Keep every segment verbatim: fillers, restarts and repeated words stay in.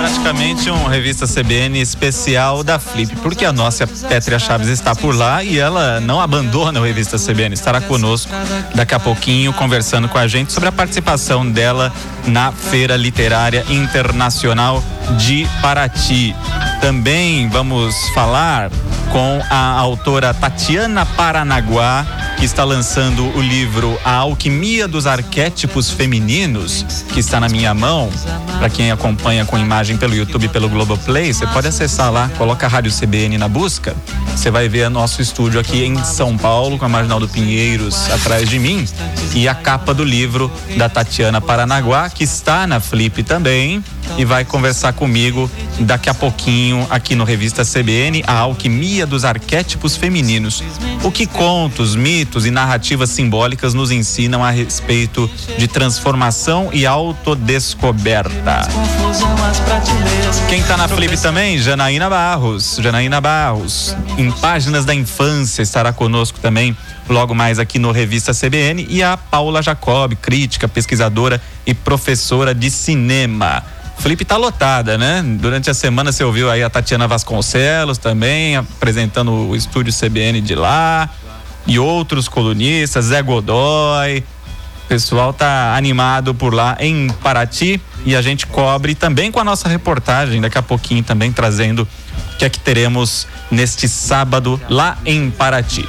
praticamente um Revista C B N especial da Flip, porque a nossa Pétria Chaves está por lá e ela não abandona o Revista C B N, estará conosco daqui a pouquinho conversando com a gente sobre a participação dela na Feira Literária Internacional de Paraty. Também vamos falar com a autora Tatiana Paranaguá, que está lançando o livro A Alquimia dos Arquétipos Femininos, que está na minha mão. Para quem acompanha com imagem pelo YouTube e pelo Globoplay, você pode acessar lá, coloca a Rádio C B N na busca, você vai ver nosso estúdio aqui em São Paulo, com a Marginal do Pinheiros atrás de mim, e a capa do livro da Tatiana Paranaguá, que está na Flip também, e vai conversar comigo daqui a pouquinho aqui no Revista C B N, A Alquimia dos Arquétipos Femininos. O que contos, mitos e narrativas simbólicas nos ensinam a respeito de transformação e autodescoberta. Quem tá na Flip também? Janaína Barros. Janaína Barros, em Páginas da Infância, estará conosco também logo mais aqui no Revista C B N. E a Paula Jacob, crítica, pesquisadora e professora de cinema. Flip tá lotada, né? Durante a semana você ouviu aí a Tatiana Vasconcelos também apresentando o estúdio C B N de lá, e outros colunistas, Zé Godoy. O pessoal tá animado por lá em Paraty, e a gente cobre também com a nossa reportagem daqui a pouquinho, também trazendo o que é que teremos neste sábado lá em Paraty.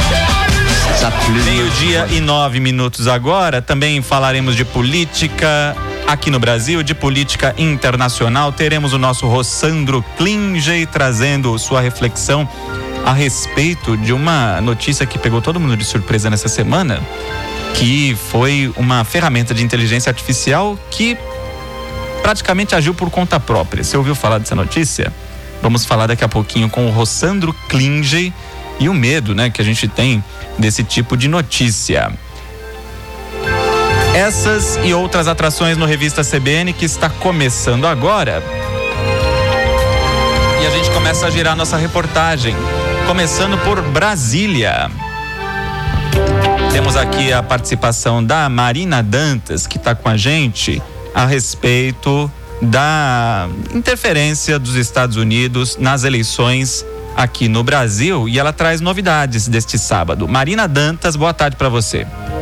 Meio-dia e nove minutos agora. Também falaremos de política aqui no Brasil, de política internacional. Teremos o nosso Rossandro Klinge trazendo sua reflexão a respeito de uma notícia que pegou todo mundo de surpresa nessa semana, que foi uma ferramenta de inteligência artificial que praticamente agiu por conta própria. Você ouviu falar dessa notícia? Vamos falar daqui a pouquinho com o Rossandro Klinge e o medo, né, que a gente tem desse tipo de notícia. Essas e outras atrações no Revista C B N, que está começando agora. E a gente começa a girar nossa reportagem, começando por Brasília. Temos aqui a participação da Marina Dantas, que está com a gente a respeito da interferência dos Estados Unidos nas eleições aqui no Brasil, e ela traz novidades deste sábado. Marina Dantas, boa tarde para você.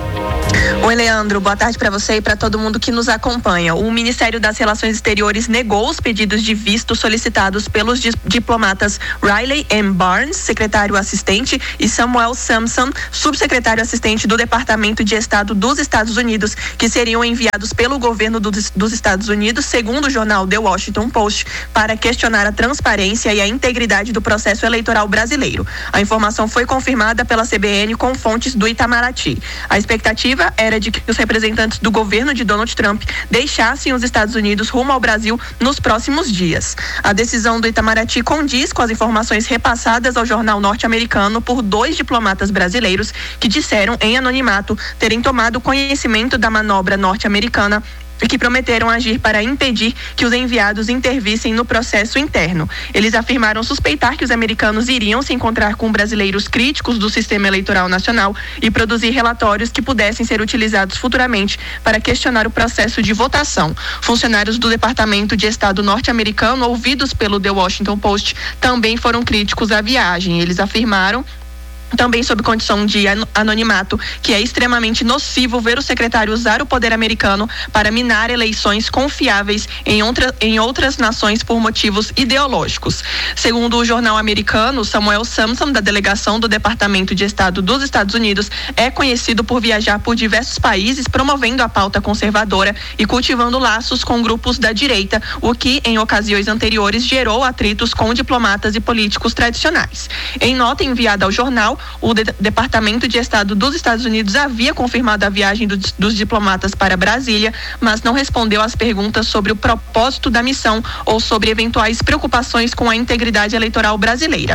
Oi, Leandro, boa tarde para você e para todo mundo que nos acompanha. O Ministério das Relações Exteriores negou os pedidos de visto solicitados pelos diplomatas Riley M. Barnes, secretário assistente, e Samuel Sampson, subsecretário assistente do Departamento de Estado dos Estados Unidos, que seriam enviados pelo governo dos, dos Estados Unidos, segundo o jornal The Washington Post, para questionar a transparência e a integridade do processo eleitoral brasileiro. A informação foi confirmada pela C B N com fontes do Itamaraty. A expectativa era de que os representantes do governo de Donald Trump deixassem os Estados Unidos rumo ao Brasil nos próximos dias. A decisão do Itamaraty condiz com as informações repassadas ao jornal norte-americano por dois diplomatas brasileiros que disseram em anonimato terem tomado conhecimento da manobra norte-americana e que prometeram agir para impedir que os enviados intervissem no processo interno. Eles afirmaram suspeitar que os americanos iriam se encontrar com brasileiros críticos do sistema eleitoral nacional e produzir relatórios que pudessem ser utilizados futuramente para questionar o processo de votação. Funcionários do Departamento de Estado norte-americano, ouvidos pelo The Washington Post, também foram críticos à viagem. Eles afirmaram, também sob condição de anonimato, que é extremamente nocivo ver o secretário usar o poder americano para minar eleições confiáveis em, outra, em outras nações por motivos ideológicos. Segundo o jornal americano, Samuel Sampson, da delegação do Departamento de Estado dos Estados Unidos, é conhecido por viajar por diversos países promovendo a pauta conservadora e cultivando laços com grupos da direita, o que, em ocasiões anteriores, gerou atritos com diplomatas e políticos tradicionais. Em nota enviada ao jornal, o de- Departamento de Estado dos Estados Unidos havia confirmado a viagem do, dos diplomatas para Brasília, mas não respondeu às perguntas sobre o propósito da missão ou sobre eventuais preocupações com a integridade eleitoral brasileira.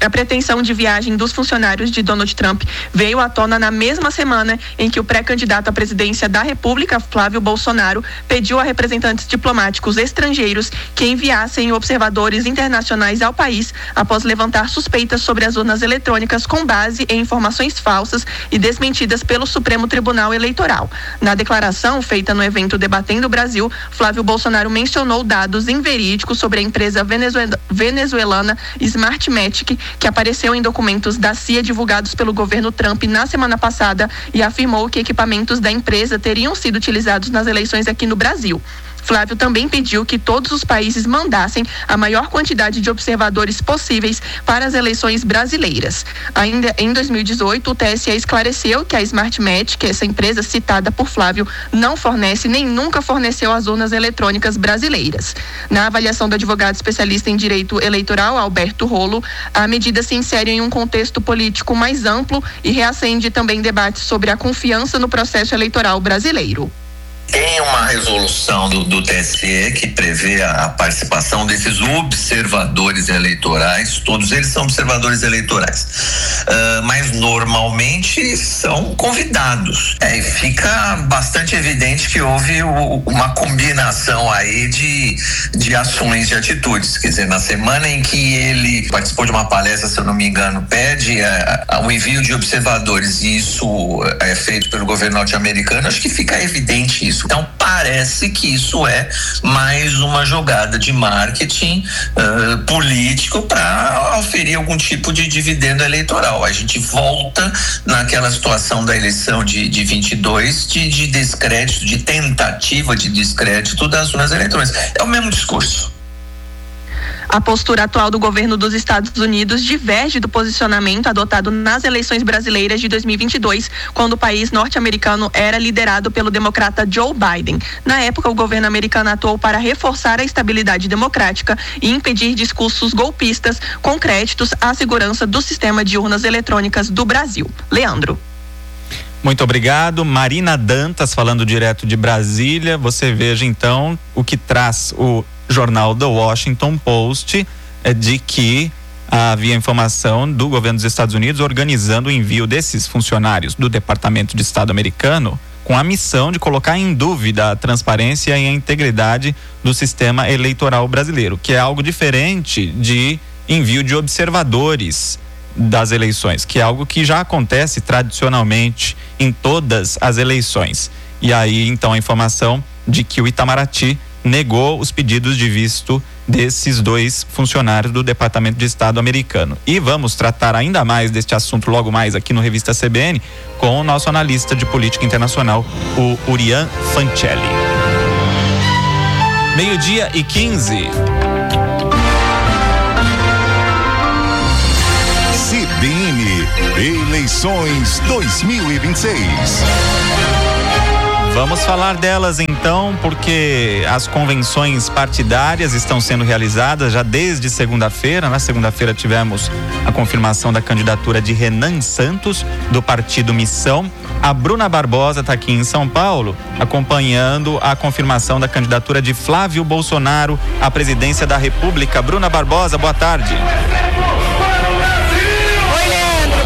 A pretensão de viagem dos funcionários de Donald Trump veio à tona na mesma semana em que o pré-candidato à presidência da República, Flávio Bolsonaro, pediu a representantes diplomáticos estrangeiros que enviassem observadores internacionais ao país após levantar suspeitas sobre as urnas eletrônicas com base em informações falsas e desmentidas pelo Supremo Tribunal Eleitoral. Na declaração feita no evento Debatendo o Brasil, Flávio Bolsonaro mencionou dados inverídicos sobre a empresa venezuelana Smartmatic, que apareceu em documentos da C I A divulgados pelo governo Trump na semana passada, e afirmou que equipamentos da empresa teriam sido utilizados nas eleições aqui no Brasil. Flávio também pediu que todos os países mandassem a maior quantidade de observadores possíveis para as eleições brasileiras. Ainda em dois mil e dezoito, o T S E esclareceu que a Smartmatic, essa empresa citada por Flávio, não fornece nem nunca forneceu as urnas eletrônicas brasileiras. Na avaliação do advogado especialista em direito eleitoral, Alberto Rolo, a medida se insere em um contexto político mais amplo e reacende também debates sobre a confiança no processo eleitoral brasileiro. Tem uma resolução do, do T S E que prevê a, a participação desses observadores eleitorais. Todos eles são observadores eleitorais, uh, mas normalmente são convidados. É, e fica bastante evidente que houve o, uma combinação aí de, de ações, de atitudes. Quer dizer, na semana em que ele participou de uma palestra, se eu não me engano, pede a, a, o envio de observadores, e isso é feito pelo governo norte-americano, acho que fica evidente isso. Então parece que isso é mais uma jogada de marketing uh, político para oferir algum tipo de dividendo eleitoral. A gente volta naquela situação da eleição de, de vinte e dois de, de descrédito, de tentativa de descrédito das urnas eletrônicas. É o mesmo discurso. A postura atual do governo dos Estados Unidos diverge do posicionamento adotado nas eleições brasileiras de dois mil e vinte e dois, quando o país norte-americano era liderado pelo democrata Joe Biden. Na época, o governo americano atuou para reforçar a estabilidade democrática e impedir discursos golpistas com créditos à segurança do sistema de urnas eletrônicas do Brasil. Leandro. Muito obrigado. Marina Dantas falando direto de Brasília. Você veja então o que traz o jornal The Washington Post, é de que havia informação do governo dos Estados Unidos organizando o envio desses funcionários do Departamento de Estado americano com a missão de colocar em dúvida a transparência e a integridade do sistema eleitoral brasileiro, que é algo diferente de envio de observadores das eleições, que é algo que já acontece tradicionalmente em todas as eleições. E aí, então, a informação de que o Itamaraty negou os pedidos de visto desses dois funcionários do Departamento de Estado americano. E vamos tratar ainda mais deste assunto logo mais aqui no Revista C B N com o nosso analista de política internacional, o Urian Fancelli. Meio-dia e quinze. C B N Eleições dois mil e vinte e seis. Vamos falar delas então, porque as convenções partidárias estão sendo realizadas já desde segunda-feira. Na segunda-feira tivemos a confirmação da candidatura de Renan Santos, do Partido Missão. A Bruna Barbosa está aqui em São Paulo, acompanhando a confirmação da candidatura de Flávio Bolsonaro à presidência da República. Bruna Barbosa, boa tarde.